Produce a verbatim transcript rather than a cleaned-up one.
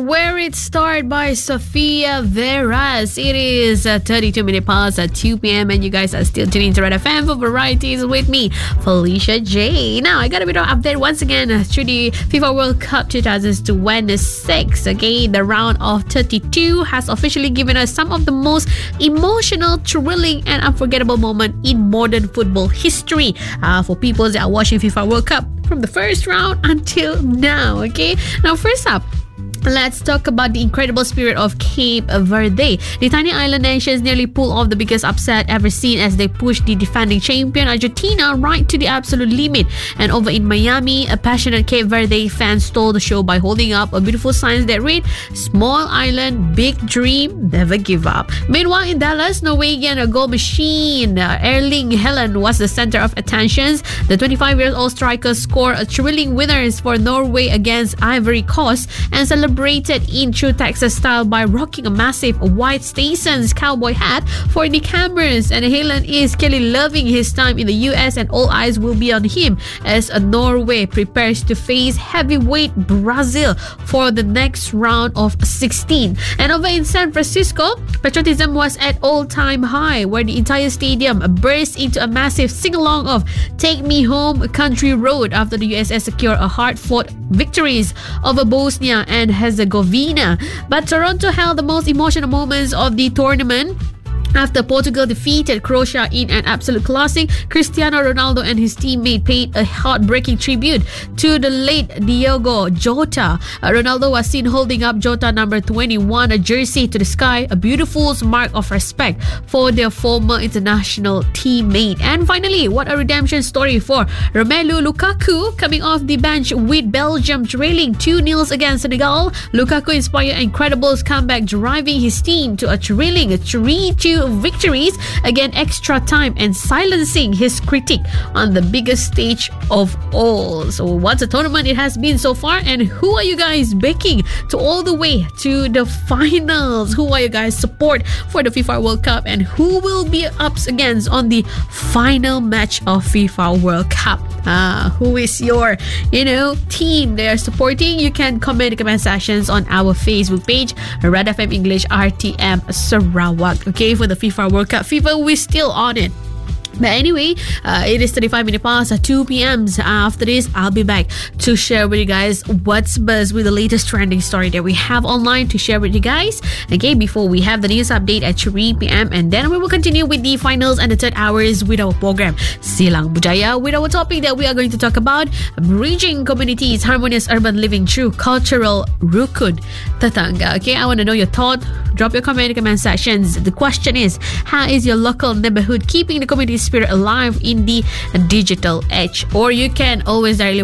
Where It Started by Sofia Veras. It is uh, thirty-two minutes past at two p.m. and you guys are still tuning to Red F M for varieties with me, Felicia J. Now, I got a bit of update once again uh, through the FIFA World Cup twenty twenty-six. Okay, the round of thirty-two has officially given us some of the most emotional, thrilling and unforgettable moment in modern football history uh, for people that are watching FIFA World Cup from the first round until now. Okay, now first up, let's talk about the incredible spirit of Cape Verde. The tiny island nations nearly pulled off the biggest upset ever seen as they pushed the defending champion Argentina right to the absolute limit. And over in Miami, a passionate Cape Verde fan stole the show by holding up a beautiful sign that read, "Small island, big dream, never give up." Meanwhile, in Dallas, Norwegian goal machine uh, Erling Haaland was the center of attentions. The twenty-five-year-old striker scored a thrilling winners for Norway against Ivory Coast and celebrated Celebrated in true Texas style by rocking a massive white Stetson's cowboy hat for the cameras. And Haaland is clearly loving his time in the U S, and all eyes will be on him as Norway prepares to face heavyweight Brazil for the next round of sixteen. And over in San Francisco, patriotism was at all-time high, where the entire stadium burst into a massive sing-along of "Take Me Home, Country Road" after the U S S secured a hard-fought victories over Bosnia and Herzegovina. But Toronto held the most emotional moments of the tournament after Portugal defeated Croatia in an absolute classic. Cristiano Ronaldo and his teammate paid a heartbreaking tribute to the late Diogo Jota. Uh, Ronaldo was seen holding up Jota number twenty-one, a jersey, to the sky, a beautiful mark of respect for their former international teammate. And finally, what a redemption story for Romelu Lukaku, coming off the bench with Belgium trailing two nil against Senegal. Lukaku inspired an incredible comeback, driving his team to a thrilling three two victories against extra time and silencing his critic on the biggest stage of all. So what a tournament it has been so far, and who are you guys backing to all the way to the finals? Who are you guys support for the FIFA World Cup, and who will be up against on the final match of FIFA World Cup? Uh, who is your, you know, team they are supporting? You can comment in the comment sections on our Facebook page, Red F M English R T M Sarawak. Okay, for the FIFA World Cup. FIFA, we're still on it. But anyway, uh, it is thirty-five minutes past at two p.m. After this, I'll be back to share with you guys what's buzz with the latest trending story that we have online to share with you guys. Okay, before we have the news update at three p.m. and then we will continue with the finals and the third hours with our program Silang Budaya, with our topic that we are going to talk about: bridging communities, harmonious urban living through cultural rukun tetangga. Okay, I want to know your thought. Drop your comment in the comment sections. The question is, how is your local neighborhood keeping the community spirit alive in the digital age? Or you can always directly